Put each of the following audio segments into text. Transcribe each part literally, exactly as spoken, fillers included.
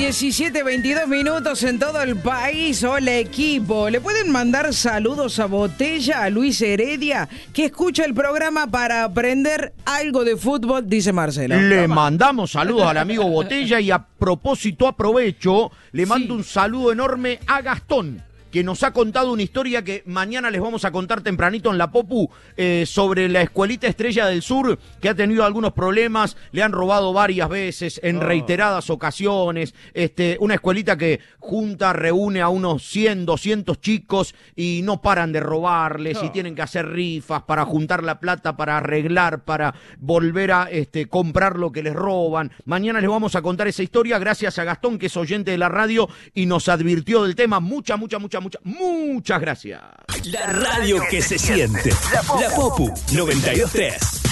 diecisiete, veintidós minutos en todo el país. Hola, equipo. ¿Le pueden mandar saludos a Botella, a Luis Heredia, que escucha el programa para aprender algo de fútbol? Dice Marcelo. Le mandamos saludos al amigo Botella y a propósito aprovecho, le mando sí. un saludo enorme a Gastón, que nos ha contado una historia que mañana les vamos a contar tempranito en la Popu, eh, sobre la escuelita Estrella del Sur, que ha tenido algunos problemas, le han robado varias veces, en oh. reiteradas ocasiones, este, una escuelita que junta, reúne a unos cien, doscientos chicos y no paran de robarles, oh. y tienen que hacer rifas para juntar la plata, para arreglar, para volver a este, comprar lo que les roban. Mañana les vamos a contar esa historia, gracias a Gastón, que es oyente de la radio y nos advirtió del tema. Mucha, mucha, mucha Muchas, muchas gracias. La radio que se siente. La Popu noventa y dos punto tres.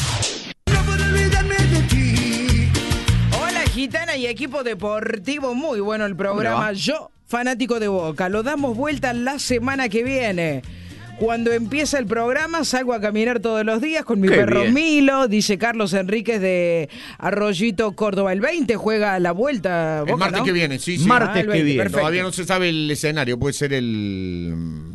Hola, Gitana y equipo deportivo. Muy bueno el programa. Yo, fanático de Boca. Lo damos vuelta la semana que viene. Cuando empieza el programa salgo a caminar todos los días con mi Qué perro bien. Milo, dice Carlos Enríquez de Arroyito, Córdoba. El veinte juega la vuelta. Boca, el martes ¿no? que viene, sí, sí. Martes ah, el veinte, que viene. Perfecto. Todavía no se sabe el escenario, puede ser el...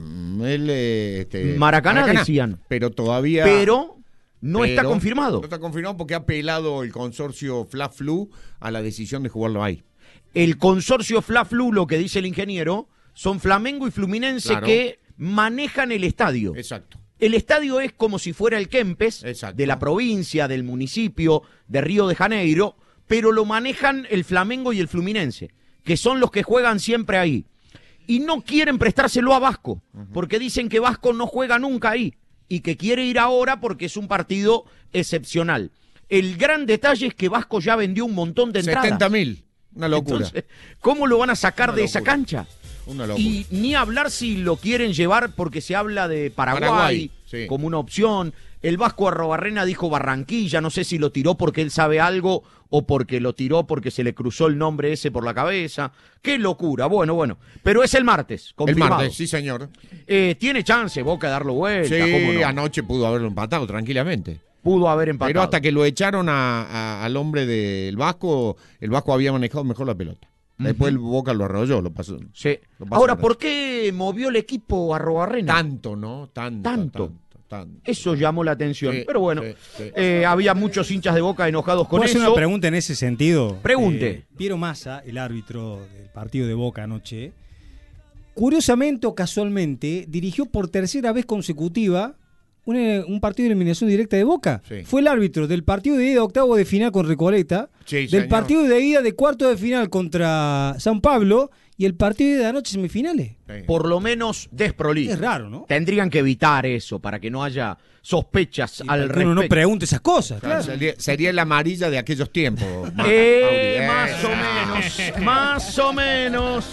el este, Maracaná, Maracaná, decían. Pero todavía... Pero no pero está confirmado. No está confirmado porque ha apelado el consorcio Fla-Flu a la decisión de jugarlo ahí. El consorcio Fla-Flu, lo que dice el ingeniero, son Flamengo y Fluminense, claro, que manejan el estadio. Exacto. El estadio es como si fuera el Kempes, Exacto. de la provincia, del municipio de Río de Janeiro, pero lo manejan el Flamengo y el Fluminense, que son los que juegan siempre ahí. Y no quieren prestárselo a Vasco, uh-huh. porque dicen que Vasco no juega nunca ahí, y que quiere ir ahora porque es un partido excepcional. El gran detalle es que Vasco ya vendió un montón de entradas. setenta mil, una locura. Entonces, ¿cómo lo van a sacar una de locura. esa cancha? Una locura. Y ni hablar si lo quieren llevar, porque se habla de Paraguay, Paraguay sí. como una opción. El Vasco Arrobarrena dijo Barranquilla, no sé si lo tiró porque él sabe algo o porque lo tiró porque se le cruzó el nombre ese por la cabeza. ¡Qué locura! Bueno, bueno. Pero es el martes, confirmado. El martes, sí, señor. Eh, tiene chance Boca de darlo vuelta. Sí, ¿cómo no? anoche pudo haberlo empatado tranquilamente. Pudo haber empatado. Pero hasta que lo echaron a, a, al hombre del Vasco, el Vasco había manejado mejor la pelota. Después el Boca lo arrolló, lo pasó. Sí. Lo pasó Ahora, por ¿por qué movió el equipo a Arrobarrena? Tanto, ¿no? Tanto. Tanto. tanto, tanto. Eso llamó la atención. Sí, Pero bueno, sí, sí. Eh, había muchos hinchas de Boca enojados con ¿Puedo eso. hacer una pregunta en ese sentido? Pregunte. Eh, Piero Massa, el árbitro del partido de Boca anoche, curiosamente o casualmente, dirigió por tercera vez consecutiva un, un partido de eliminación directa de Boca. Sí. Fue el árbitro del partido de ida de octavo de final con Recoleta, Sí, del señor. partido de ida de cuarto de final contra San Pablo y el partido de ida de anoche semifinales. Sí. Por lo menos desprolijo. Es raro, ¿no? Tendrían que evitar eso para que no haya sospechas Sí, al para que respecto. uno no pregunte esas cosas. Claro, Claro. Sería, sería la amarilla de aquellos tiempos. Ma- Eh, Mauri, más eh. o menos, más o menos.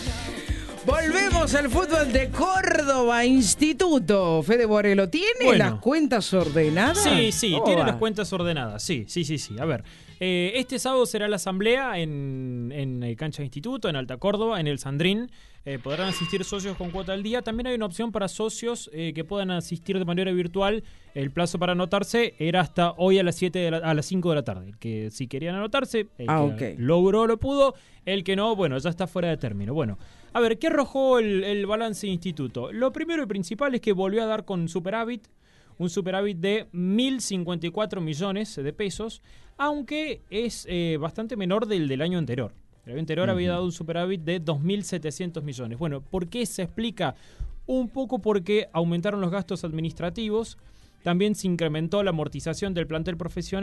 Volvemos al fútbol de Córdoba, Instituto. Fede Borelo, ¿tiene Bueno. las cuentas ordenadas? Sí, sí, ¿Cómo tiene va? las cuentas ordenadas. Sí, sí, sí, sí. A ver, eh, este sábado será la asamblea en, en el Cancha de Instituto, en Alta Córdoba, en el Sandrín. Eh, podrán asistir socios con cuota al día. También hay una opción para socios eh, que puedan asistir de manera virtual. El plazo para anotarse era hasta hoy a las siete de la, a las cinco de la tarde. El que si querían anotarse, el Ah, que ok. logró lo pudo. El que no, bueno, ya está fuera de término. Bueno, a ver, ¿qué arrojó el, el balance de Instituto? Lo primero y principal es que volvió a dar con superávit. Un superávit de mil cincuenta y cuatro millones de pesos, aunque es eh, bastante menor del del año anterior. El año anterior uh-huh. había dado un superávit de dos mil setecientos millones. Bueno, ¿por qué se explica? Un poco porque aumentaron los gastos administrativos, también se incrementó la amortización del plantel profesional.